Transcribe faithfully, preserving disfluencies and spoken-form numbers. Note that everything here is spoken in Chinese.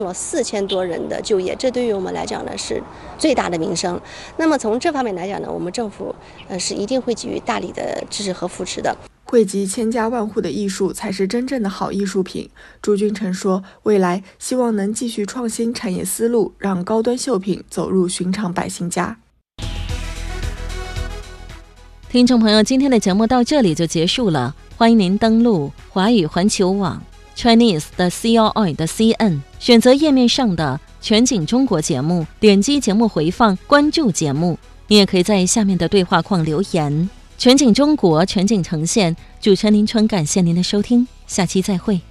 了四千多人的就业，这对于我们来讲呢是最大的民生。那么从这方面来讲呢，我们政府呃是一定会给予大力的支持和扶持的。 惠及千家万户的艺术才是真正的好艺术品。朱君成说，未来希望能继续创新产业思路，让高端绣品走入寻常百姓家。 听众朋友，今天的节目到这里就结束了，欢迎您登录华语环球网 Chinese 的 C R I 的 C N， 选择页面上的全景中国节目，点击节目回放，关注节目。你也可以在下面的对话框留言。全景中国，全景呈现，主持人林春，感谢您的收听，下期再会。